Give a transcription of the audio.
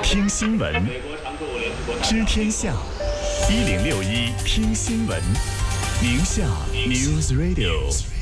听新闻，知天下，1061听新闻，宁夏 News Radio。